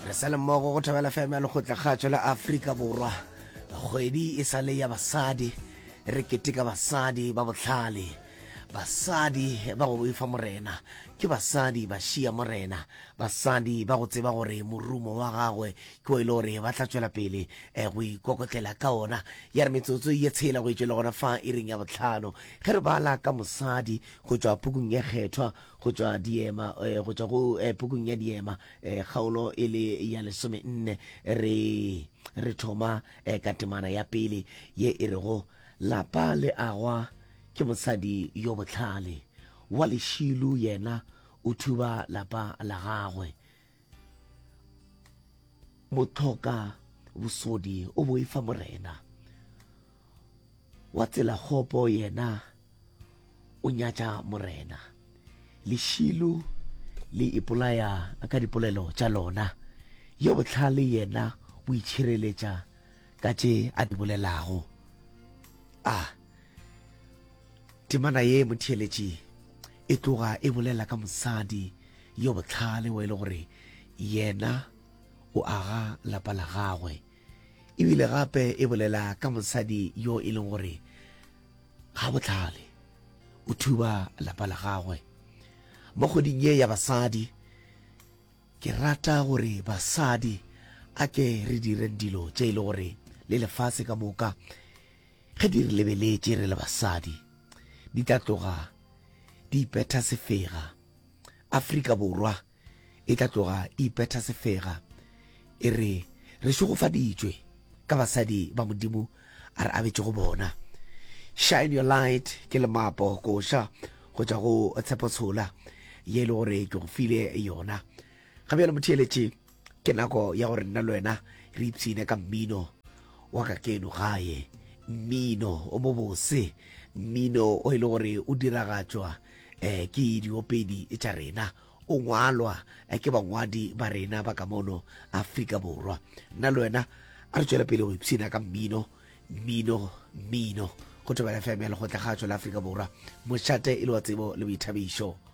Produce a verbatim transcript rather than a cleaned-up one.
re sa le mmogo go thabela feme ya lekgotla kgatso la Afrika Borwa. Kgwedi e sa le ya basadi, re keteka basadi ba botlhale, basadi ba go boifa morena, ke basadi ba shia morena, basadi ba go tseba gore morumo wa gagwe ke o ile gore ba tla tswela pele e go ikokotlela ka ona. Ya re metsotso e tshela go itšwela gona fa e reng ya botlhano ge re bala ka mosadi go tswa pukung ya kgethwa, go tswa diema go tswa go pukung ya diema kgaolo e le ya lesome nne. re re thoma ka temana ya pele ye e rego lapa le agwa ke mosadi yo botlhale wa leshilu, yena o thuba lapa la gagwe. Mothoka bosodi o boifa morena wa tsela kgopo, yena o nyatša morena. Leshilu le ipolaya ka dipolelo tša lona, yo botlhale yena o itšhireletša ka tše a di bolelago. Ah, temana ye motheeletši e tloga e bolela ka mosadi yo botlhale wa ile gore yena o aga lapa la gagwe, ebile gape e bolela ka mosadi yo e leng gore ga botlhale o thuba lapa la gagwe. Mo kgoding ye ya basadi ke rata gore basadi a ke re direng dilo tše e le gore le lefase ka moka ge di re lebeletše re le basadi di tla tloga di ipetha sefega. Afrika Borwa e tla tloga e ipetha sefega e re re šogofaditšwe ka basadi ba modimo a re abetše go bona. Shine your light ke lemapo koša go tšwa go tshepo tshola ye le gore ke go file yona. Ga bjale motheeletše ke nako ya gore nna le wena re ipshine ka mmino wa ka keno gae, mmino o mo bose, mmino o ile gore o diragatšwa eh, ke diopedi tša rena, o ngwalwa eh, ke bangwadi ba rena ba ka mono Afrika Borwa. Nna le wena a re tšwela pele go ipshina ka mmino mmino mmino go tobela F M ya lekgotla kgatso la Afrika Borwa, mošate e le wa tsebo le boithabišo.